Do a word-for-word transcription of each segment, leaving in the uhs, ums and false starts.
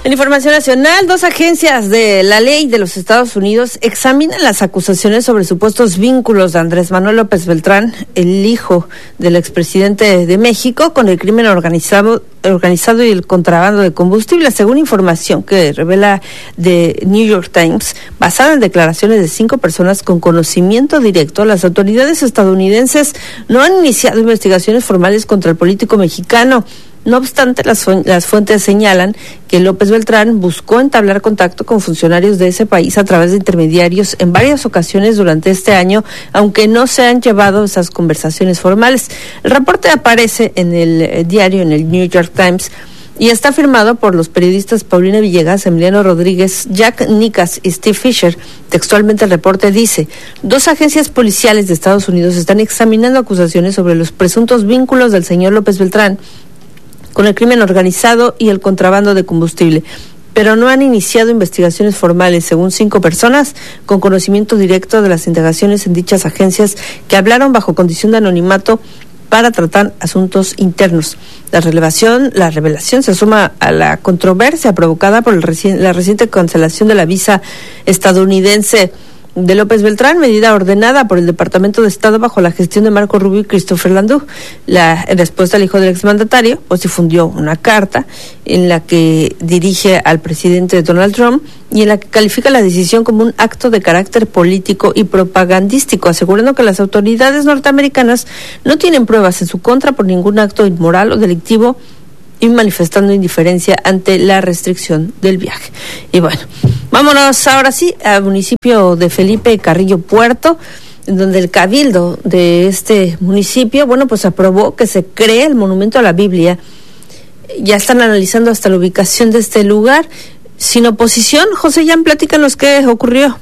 En información nacional, dos agencias de la ley de los Estados Unidos examinan las acusaciones sobre supuestos vínculos de Andrés Manuel López Beltrán, el hijo del expresidente de México, con el crimen organizado, organizado y el contrabando de combustible. Según información que revela The New York Times, basada en declaraciones de cinco personas con conocimiento directo, las autoridades estadounidenses no han iniciado investigaciones formales contra el político mexicano. No obstante, las, fu- las fuentes señalan que López Beltrán buscó entablar contacto con funcionarios de ese país a través de intermediarios en varias ocasiones durante este año, aunque no se han llevado esas conversaciones formales. El reporte aparece en el eh, diario, en el New York Times, y está firmado por los periodistas Paulina Villegas, Emiliano Rodríguez, Jack Nicas y Steve Fisher. Textualmente el reporte dice: dos agencias policiales de Estados Unidos están examinando acusaciones sobre los presuntos vínculos del señor López Beltrán con el crimen organizado y el contrabando de combustible, pero no han iniciado investigaciones formales, según cinco personas con conocimiento directo de las indagaciones en dichas agencias que hablaron bajo condición de anonimato para tratar asuntos internos. La revelación, la revelación se suma a la controversia provocada por el reci- la reciente cancelación de la visa estadounidense de López Beltrán, medida ordenada por el Departamento de Estado bajo la gestión de Marco Rubio y Christopher Landau. La respuesta al hijo del exmandatario pues difundió una carta en la que dirige al presidente Donald Trump y en la que califica la decisión como un acto de carácter político y propagandístico, asegurando que las autoridades norteamericanas no tienen pruebas en su contra por ningún acto inmoral o delictivo, y manifestando indiferencia ante la restricción del viaje. Y bueno, vámonos ahora sí al municipio de Felipe Carrillo Puerto, en donde el cabildo de este municipio, bueno, pues aprobó que se cree el monumento a la Biblia. Ya están analizando hasta la ubicación de este lugar. Sin oposición, José Jan, platícanos qué ocurrió.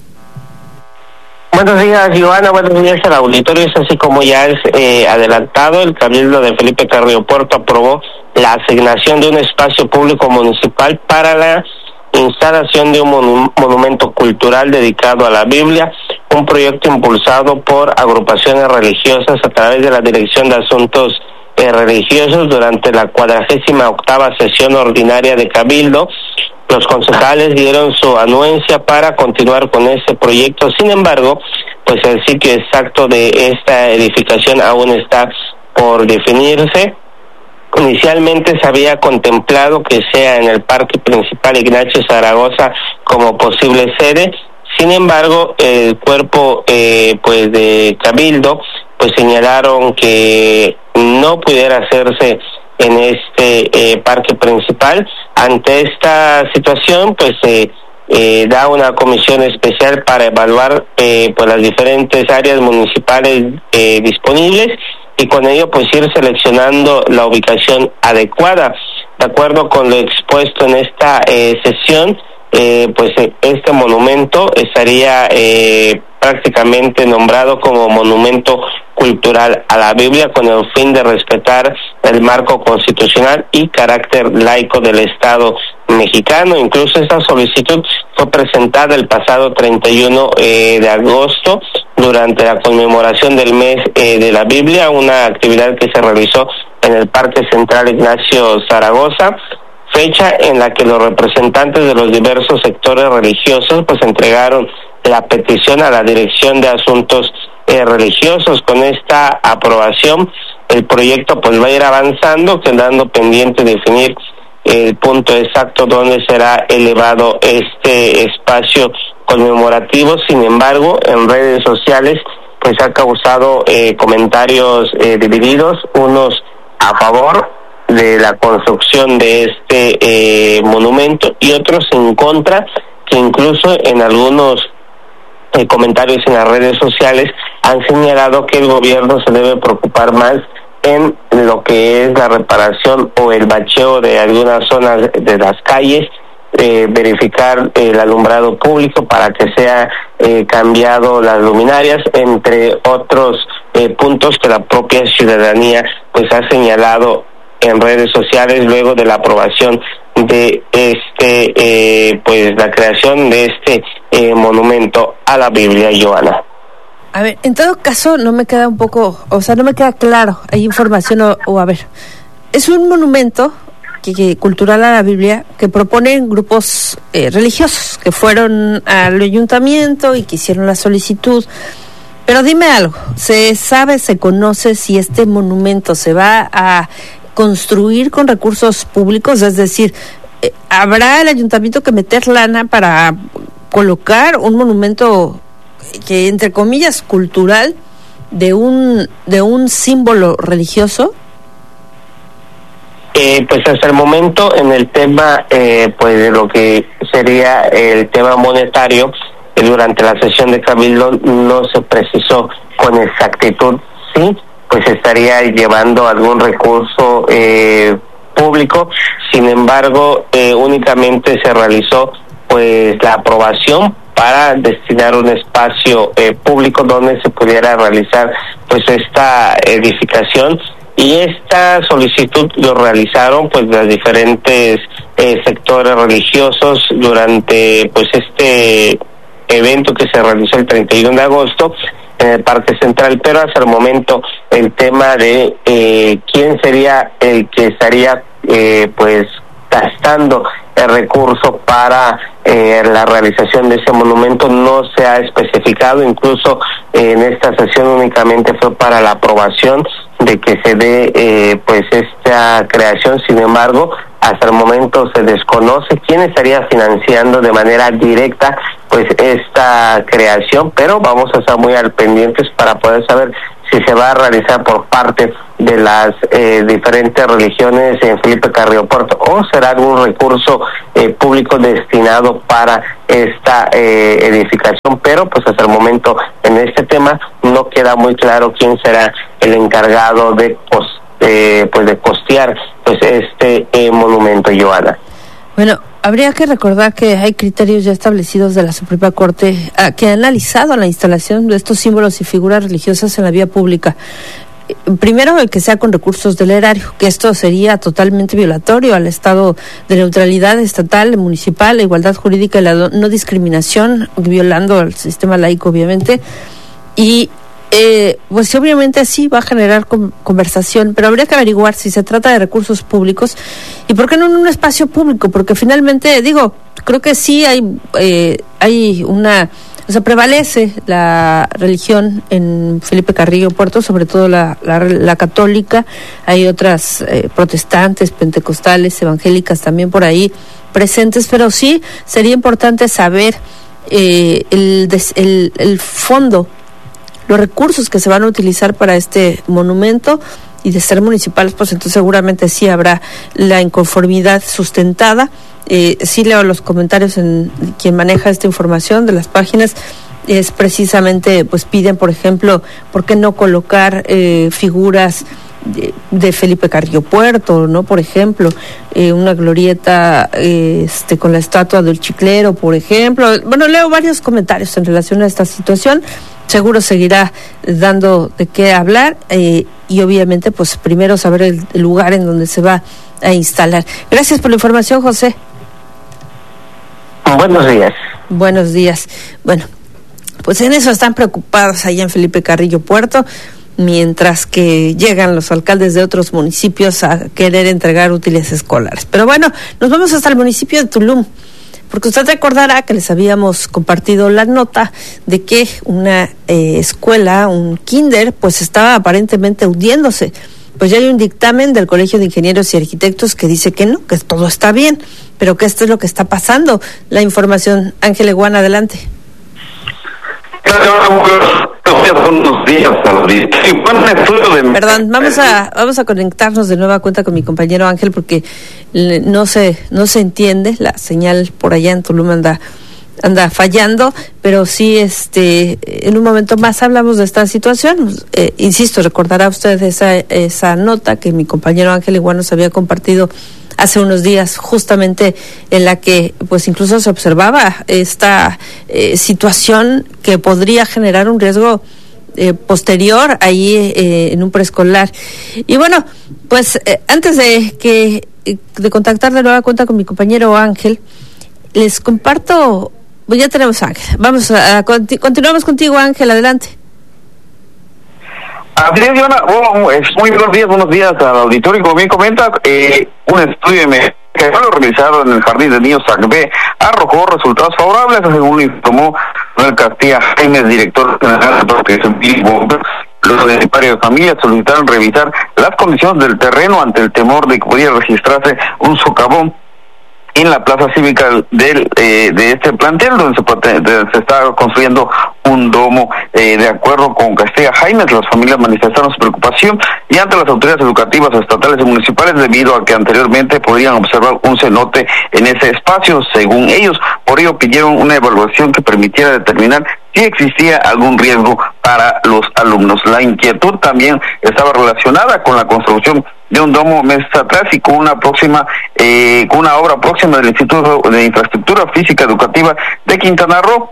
Buenos días, Joana, buenos días al auditorio. Es así como ya es eh, adelantado, el Cabildo de Felipe Carrillo Puerto aprobó la asignación de un espacio público municipal para la instalación de un monu- monumento cultural dedicado a la Biblia, un proyecto impulsado por agrupaciones religiosas a través de la Dirección de Asuntos eh, Religiosos durante la cuadragésima octava sesión ordinaria de Cabildo. Los concejales dieron su anuencia para continuar con este proyecto. Sin embargo, pues el sitio exacto de esta edificación aún está por definirse. Inicialmente se había contemplado que sea en el Parque Principal Ignacio Zaragoza como posible sede. Sin embargo, el cuerpo eh, pues de Cabildo pues señalaron que no pudiera hacerse en este eh, parque principal. Ante esta situación, pues se eh, eh, da una comisión especial para evaluar eh, pues las diferentes áreas municipales eh, disponibles y con ello pues ir seleccionando la ubicación adecuada. De acuerdo con lo expuesto en esta eh, sesión, eh, pues este monumento estaría eh, prácticamente nombrado como monumento cultural a la Biblia con el fin de respetar el marco constitucional y carácter laico del Estado mexicano. Incluso esta solicitud fue presentada el pasado treinta y uno eh, de agosto durante la conmemoración del mes eh, de la Biblia, una actividad que se realizó en el Parque Central Ignacio Zaragoza, fecha en la que los representantes de los diversos sectores religiosos pues entregaron la petición a la Dirección de Asuntos eh, Religiosos. Con esta aprobación, el proyecto pues va a ir avanzando, quedando pendiente definir el punto exacto donde será elevado este espacio conmemorativo. Sin embargo, en redes sociales pues ha causado eh, comentarios eh, divididos, unos a favor de la construcción de este eh, monumento y otros en contra, que incluso en algunos eh, comentarios en las redes sociales han señalado que el gobierno se debe preocupar más en lo que es la reparación o el bacheo de algunas zonas de las calles, eh, verificar el alumbrado público para que sea eh, cambiado las luminarias, entre otros eh, puntos que la propia ciudadanía pues ha señalado en redes sociales luego de la aprobación de este eh, pues la creación de este eh, monumento a la Biblia, Joana. A ver, en todo caso no me queda un poco, o sea, no me queda claro, hay información o, o a ver, es un monumento que, que, cultural a la Biblia que proponen grupos eh, religiosos que fueron al ayuntamiento y que hicieron la solicitud. Pero dime algo, ¿se sabe, se conoce si este monumento se va a construir con recursos públicos? Es decir, eh, ¿habrá el ayuntamiento que meter lana para colocar un monumento que, entre comillas, cultural de un de un símbolo religioso? Eh, pues hasta el momento en el tema eh, pues de lo que sería el tema monetario, eh, durante la sesión de Cabildo no se precisó con exactitud sí pues estaría llevando algún recurso eh, público. Sin embargo, eh, únicamente se realizó pues la aprobación para destinar un espacio eh, público donde se pudiera realizar pues esta edificación. Y esta solicitud lo realizaron pues los diferentes eh, sectores religiosos durante pues este evento que se realizó el treinta y uno de agosto en el Parque Central, pero hasta el momento el tema de eh, quién sería el que estaría eh, pues gastando el recurso para eh, la realización de ese monumento no se ha especificado. Incluso eh, en esta sesión únicamente fue para la aprobación de que se dé eh, pues esta creación. Sin embargo, hasta el momento se desconoce quién estaría financiando de manera directa pues esta creación, pero vamos a estar muy al pendientes para poder saber si se va a realizar por parte de las eh, diferentes religiones en Felipe Carrillo Puerto o será algún recurso eh, público destinado para esta eh, edificación. Pero pues hasta el momento en este tema no queda muy claro quién será el encargado de cos, eh, pues de costear pues este eh, monumento, Joana. Bueno, habría que recordar que hay criterios ya establecidos de la Suprema Corte ah, que ha analizado la instalación de estos símbolos y figuras religiosas en la vía pública. Primero, el que sea con recursos del erario, que esto sería totalmente violatorio al estado de neutralidad estatal, municipal, la igualdad jurídica y la no discriminación, violando el sistema laico, obviamente. Y Eh, pues obviamente sí va a generar con, conversación, pero habría que averiguar si se trata de recursos públicos y por qué no en un espacio público, porque finalmente, digo, creo que sí hay eh, hay una, o sea, prevalece la religión en Felipe Carrillo Puerto, sobre todo la, la, la católica, hay otras eh, protestantes, pentecostales, evangélicas también por ahí presentes, pero sí sería importante saber eh, el, el, el fondo, los recursos que se van a utilizar para este monumento, y de ser municipales, pues entonces seguramente sí habrá la inconformidad sustentada. Eh, sí leo los comentarios en quien maneja esta información de las páginas, es precisamente, pues piden, por ejemplo, ¿por qué no colocar eh, figuras de, de Felipe Carrillo Puerto, ¿no? Por ejemplo, eh, una glorieta eh, este con la estatua del Chiclero, por ejemplo. Bueno, leo varios comentarios en relación a esta situación. Seguro seguirá dando de qué hablar eh, y obviamente pues primero saber el, el lugar en donde se va a instalar. Gracias por la información, José. Buenos días. Buenos días. Bueno, pues en eso están preocupados allá en Felipe Carrillo Puerto, mientras que llegan los alcaldes de otros municipios a querer entregar útiles escolares. Pero bueno, nos vamos hasta el municipio de Tulum, porque usted recordará que les habíamos compartido la nota de que una eh, escuela, un kinder, pues estaba aparentemente hundiéndose. Pues ya hay un dictamen del Colegio de Ingenieros y Arquitectos que dice que no, que todo está bien, pero que esto es lo que está pasando. La información, Ángel Eguán, adelante. Perdón, vamos a vamos a conectarnos de nueva cuenta con mi compañero Ángel porque no se no se entiende, la señal por allá en Tulum anda anda fallando, pero sí este en un momento más hablamos de esta situación. Eh, insisto, recordará usted esa esa nota que mi compañero Ángel igual nos había compartido hace unos días, justamente en la que pues incluso se observaba esta eh, situación que podría generar un riesgo eh, posterior ahí eh, en un preescolar. Y bueno, pues eh, antes de que de contactar de nueva cuenta con mi compañero Ángel, les comparto, pues ya tenemos a Ángel. Vamos a, a continuamos contigo, Ángel, adelante. Así es, Joana. Bueno, es muy buenos días, buenos días al auditorio. Como bien comentas, eh, un estudio de que fue realizado en el Jardín de Niños SACB arrojó resultados favorables, según informó Manuel Castilla Jaimes, director general de Protección Civil y Bomberos. Los de varias familias solicitaron revisar las condiciones del terreno ante el temor de que pudiera registrarse un socavón en la plaza cívica del eh, de este plantel, donde se, de, se está construyendo un domo. Eh, de acuerdo con Castilla Jaimes, las familias manifestaron su preocupación y ante las autoridades educativas estatales y municipales debido a que anteriormente podrían observar un cenote en ese espacio, según ellos. Por ello pidieron una evaluación que permitiera determinar si existía algún riesgo para los alumnos. La inquietud también estaba relacionada con la construcción de un domo meses atrás y con una próxima, eh, con una obra próxima del Instituto de Infraestructura Física Educativa de Quintana Roo,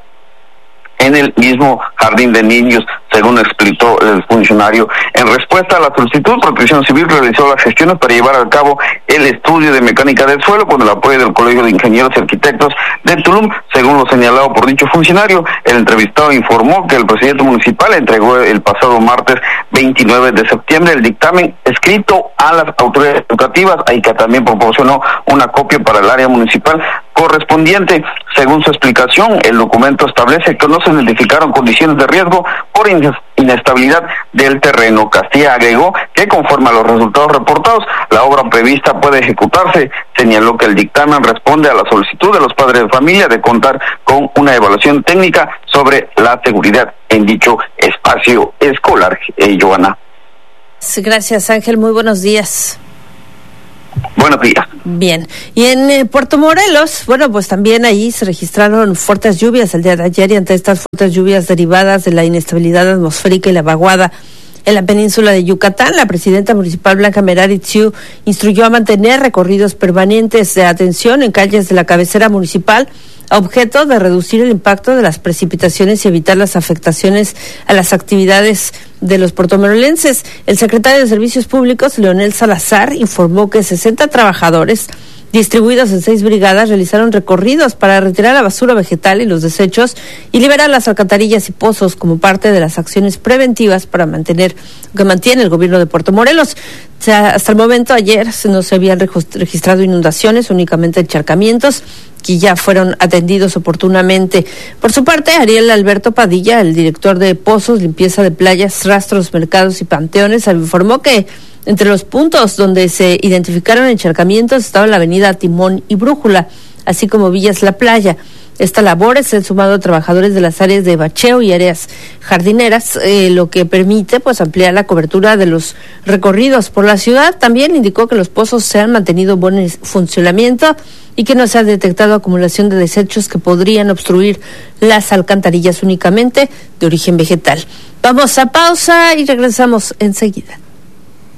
en el mismo Jardín de Niños, según explicó el funcionario. En respuesta a la solicitud, Protección Civil realizó las gestiones para llevar a cabo el estudio de mecánica del suelo con el apoyo del Colegio de Ingenieros y Arquitectos de Tulum. Según lo señalado por dicho funcionario, el entrevistado informó que el presidente municipal entregó el pasado martes veintinueve de septiembre el dictamen escrito a las autoridades educativas y que también proporcionó una copia para el área municipal correspondiente. Según su explicación, el documento establece que no se identificaron condiciones de riesgo por inestabilidad del terreno. Castilla agregó que conforme a los resultados reportados, la obra prevista puede ejecutarse. Señaló que el dictamen responde a la solicitud de los padres de familia de contar con una evaluación técnica sobre la seguridad en dicho espacio escolar. Eh, Joana. Gracias, Ángel. Muy buenos días. Buenos días. Bien. Y en eh, Puerto Morelos, bueno, pues también ahí se registraron fuertes lluvias el día de ayer y ante estas fuertes lluvias derivadas de la inestabilidad atmosférica y la vaguada en la península de Yucatán, la presidenta municipal Blanca Merari Tsiu instruyó a mantener recorridos permanentes de atención en calles de la cabecera municipal a objeto de reducir el impacto de las precipitaciones y evitar las afectaciones a las actividades de los puertomorelenses. El secretario de Servicios Públicos, Leonel Salazar, informó que sesenta trabajadores distribuidos en seis brigadas realizaron recorridos para retirar la basura vegetal y los desechos y liberar las alcantarillas y pozos como parte de las acciones preventivas para mantener que mantiene el gobierno de Puerto Morelos. O sea, hasta el momento ayer no se habían registrado inundaciones, únicamente encharcamientos que ya fueron atendidos oportunamente. Por su parte, Ariel Alberto Padilla, el director de Pozos, Limpieza de Playas, Rastros, Mercados y Panteones, informó que entre los puntos donde se identificaron encharcamientos estaba la avenida Timón y Brújula, así como Villas La Playa. Esta labor es el sumado a trabajadores de las áreas de bacheo y áreas jardineras, eh, lo que permite pues ampliar la cobertura de los recorridos por la ciudad. También indicó que los pozos se han mantenido en buen funcionamiento y que no se ha detectado acumulación de desechos que podrían obstruir las alcantarillas únicamente de origen vegetal. Vamos a pausa y regresamos enseguida.